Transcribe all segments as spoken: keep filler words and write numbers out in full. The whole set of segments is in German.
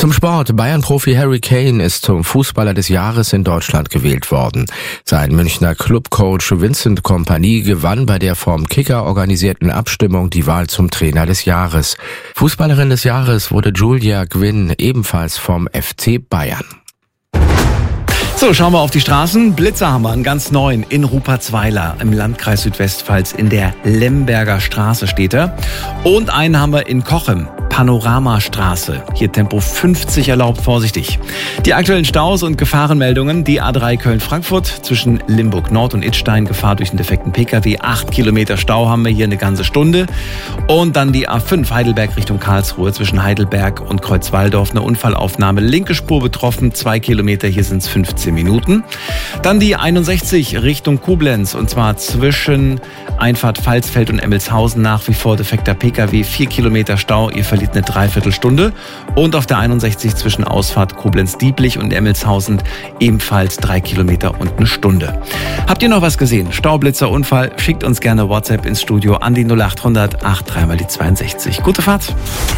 Zum Sport. Bayern-Profi Harry Kane ist zum Fußballer des Jahres in Deutschland gewählt worden. Sein Münchner Clubcoach Vincent Kompany gewann bei der vom Kicker organisierten Abstimmung die Wahl zum Trainer des Jahres. Fußballerin des Jahres wurde Julia Gwynn, ebenfalls vom F C Bayern. So, schauen wir auf die Straßen. Blitzer haben wir einen ganz neuen in Rupertsweiler im Landkreis Südwestpfalz in der Lemberger Straße steht er. Und einen haben wir in Cochem, Panoramastraße. Hier Tempo fünfzig erlaubt, vorsichtig. Die aktuellen Staus und Gefahrenmeldungen. Die A drei Köln-Frankfurt zwischen Limburg Nord und Idstein, Gefahr durch einen defekten Pkw. Acht Kilometer Stau haben wir hier eine ganze Stunde. Und dann die A fünf Heidelberg Richtung Karlsruhe zwischen Heidelberg und Kreuzwaldorf. Eine Unfallaufnahme, linke Spur betroffen, zwei Kilometer, hier sind es fünfzehn Minuten. Dann die einundsechzig Richtung Koblenz und zwar zwischen Einfahrt Pfalzfeld und Emmelshausen nach wie vor defekter Pkw, vier Kilometer Stau, ihr verliert eine Dreiviertelstunde. Und auf der einundsechzig zwischen Ausfahrt Koblenz-Dieblich und Emmelshausen ebenfalls drei Kilometer und eine Stunde. Habt ihr noch was gesehen? Staublitzer, Unfall? Schickt uns gerne WhatsApp ins Studio an die null acht hundert acht drei mal die zweiundsechzig. Gute Fahrt!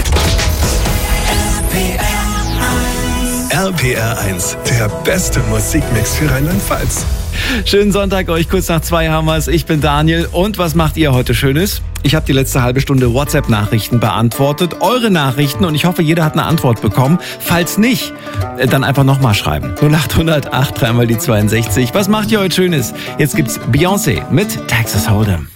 R P R eins, der beste Musikmix für Rheinland-Pfalz. Schönen Sonntag euch, kurz nach zwei haben wir's. Ich bin Daniel und was macht ihr heute Schönes? Ich habe die letzte halbe Stunde WhatsApp-Nachrichten beantwortet, eure Nachrichten und ich hoffe, jeder hat eine Antwort bekommen. Falls nicht, dann einfach nochmal schreiben. null acht hundert acht drei mal die zweiundsechzig. Was macht ihr heute Schönes? Jetzt gibt's Beyoncé mit Texas Hold'em.